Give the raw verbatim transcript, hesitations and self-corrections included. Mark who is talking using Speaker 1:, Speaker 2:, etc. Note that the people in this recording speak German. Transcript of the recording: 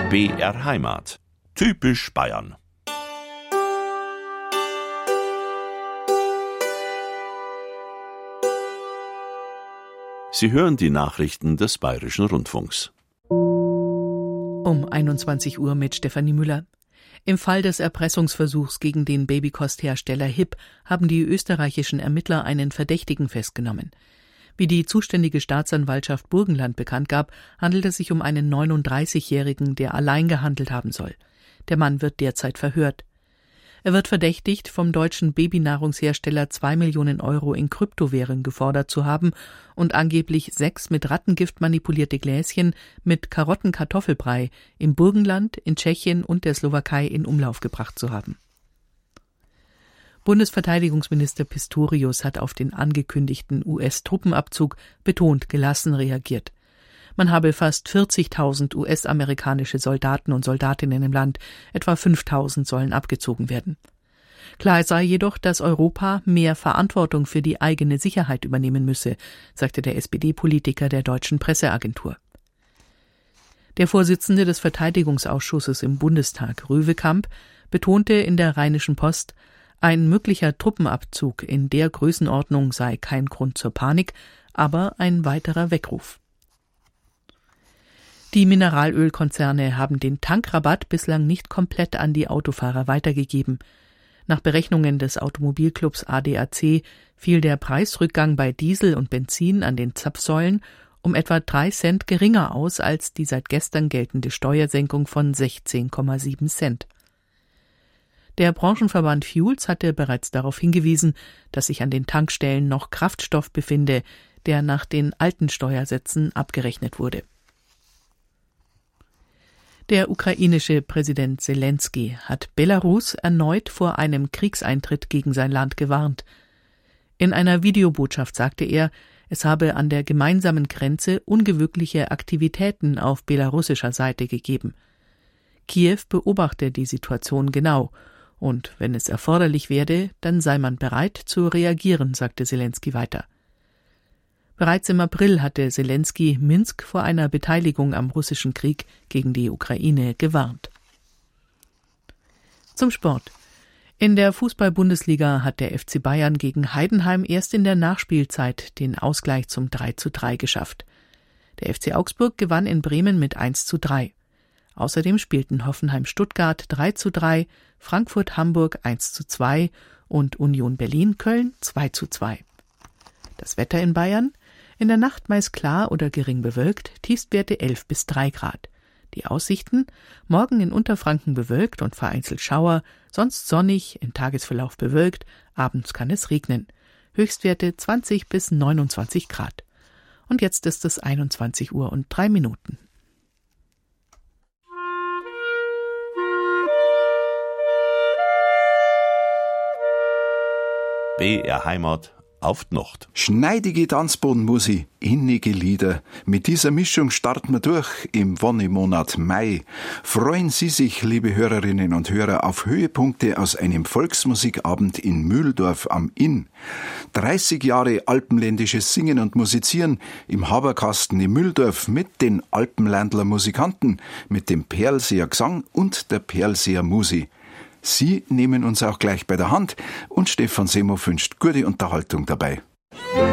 Speaker 1: B R Heimat. Typisch Bayern. Sie hören die Nachrichten des Bayerischen Rundfunks.
Speaker 2: Um einundzwanzig Uhr mit Stefanie Müller. Im Fall des Erpressungsversuchs gegen den Babykosthersteller Hipp haben die österreichischen Ermittler einen Verdächtigen festgenommen. Wie die zuständige Staatsanwaltschaft Burgenland bekannt gab, handelt es sich um einen neununddreißigjährigen, der allein gehandelt haben soll. Der Mann wird derzeit verhört. Er wird verdächtigt, vom deutschen Babynahrungshersteller zwei Millionen Euro in Kryptowährung gefordert zu haben und angeblich sechs mit Rattengift manipulierte Gläschen mit Karotten-Kartoffelbrei im Burgenland, in Tschechien und der Slowakei in Umlauf gebracht zu haben. Bundesverteidigungsminister Pistorius hat auf den angekündigten U S-Truppenabzug betont gelassen reagiert. Man habe fast vierzigtausend U S-amerikanische Soldaten und Soldatinnen im Land, etwa fünftausend sollen abgezogen werden. Klar sei jedoch, dass Europa mehr Verantwortung für die eigene Sicherheit übernehmen müsse, sagte der S P D-Politiker der Deutschen Presseagentur. Der Vorsitzende des Verteidigungsausschusses im Bundestag, Röwekamp, betonte in der Rheinischen Post, ein möglicher Truppenabzug in der Größenordnung sei kein Grund zur Panik, aber ein weiterer Weckruf. Die Mineralölkonzerne haben den Tankrabatt bislang nicht komplett an die Autofahrer weitergegeben. Nach Berechnungen des Automobilclubs A D A C fiel der Preisrückgang bei Diesel und Benzin an den Zapfsäulen um etwa drei Cent geringer aus als die seit gestern geltende Steuersenkung von sechzehn Komma sieben Cent. Der Branchenverband Fuels hatte bereits darauf hingewiesen, dass sich an den Tankstellen noch Kraftstoff befinde, der nach den alten Steuersätzen abgerechnet wurde. Der ukrainische Präsident Selenskyj hat Belarus erneut vor einem Kriegseintritt gegen sein Land gewarnt. In einer Videobotschaft sagte er, es habe an der gemeinsamen Grenze ungewöhnliche Aktivitäten auf belarussischer Seite gegeben. Kiew beobachte die Situation genau. Und wenn es erforderlich werde, dann sei man bereit zu reagieren, sagte Selenskyj weiter. Bereits im April hatte Selenskyj Minsk vor einer Beteiligung am russischen Krieg gegen die Ukraine gewarnt. Zum Sport. In der Fußball-Bundesliga hat der F C Bayern gegen Heidenheim erst in der Nachspielzeit den Ausgleich zum drei zu drei geschafft. Der F C Augsburg gewann in Bremen mit eins zu drei. Außerdem spielten Hoffenheim-Stuttgart drei zu drei, Frankfurt-Hamburg eins zu zwei und Union Berlin-Köln zwei zu zwei. Das Wetter in Bayern? In der Nacht meist klar oder gering bewölkt, Tiefstwerte elf bis drei Grad. Die Aussichten? Morgen in Unterfranken bewölkt und vereinzelt Schauer, sonst sonnig, im Tagesverlauf bewölkt, abends kann es regnen. Höchstwerte zwanzig bis neunundzwanzig Grad. Und jetzt ist es einundzwanzig Uhr und drei Minuten.
Speaker 1: B R Heimat auf die Nacht.
Speaker 3: Schneidige Tanzbodenmusik, innige Lieder. Mit dieser Mischung starten wir durch im Wonnemonat Mai. Freuen Sie sich, liebe Hörerinnen und Hörer, auf Höhepunkte aus einem Volksmusikabend in Mühldorf am Inn. dreißig Jahre alpenländisches Singen und Musizieren im Haberkasten in Mühldorf mit den Alpenländler Musikanten, mit dem Perlseer Gesang und der Perlseer Musi. Sie nehmen uns auch gleich bei der Hand und Stefan Semo wünscht gute Unterhaltung dabei.